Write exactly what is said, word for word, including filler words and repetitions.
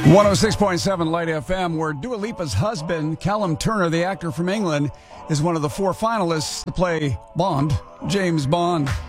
one oh six point seven Light F M, where Dua Lipa's husband, Callum Turner, the actor from England, is one of the four finalists to play Bond, James Bond.